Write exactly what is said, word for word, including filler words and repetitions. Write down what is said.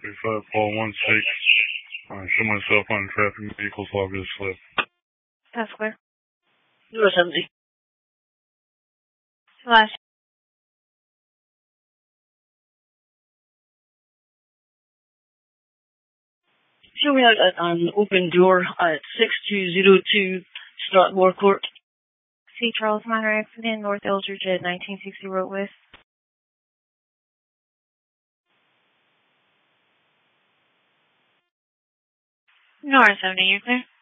thirty-five, Paul one six. I show myself on traffic vehicles, so I'll get a slip. That's clear. U S M Z. Flash. Show me out at an open door at six two zero two Strathmore Court. C. Charles Minor accident, North Eldridge at nineteen sixty Road West. North seventy, you clear?